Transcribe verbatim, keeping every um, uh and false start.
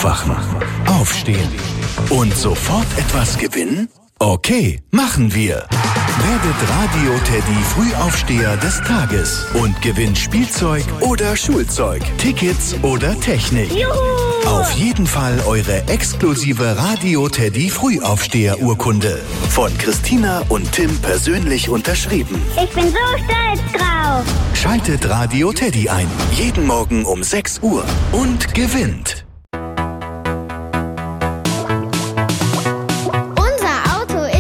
Aufwachen, aufstehen und sofort etwas gewinnen? Okay, machen wir. Werdet Radio Teddy Frühaufsteher des Tages und gewinnt Spielzeug oder Schulzeug, Tickets oder Technik. Juhu! Auf jeden Fall eure exklusive Radio Teddy Frühaufsteher-Urkunde. Von Christina und Tim persönlich unterschrieben. Ich bin so stolz drauf. Schaltet Radio Teddy ein. Jeden Morgen um sechs Uhr und gewinnt.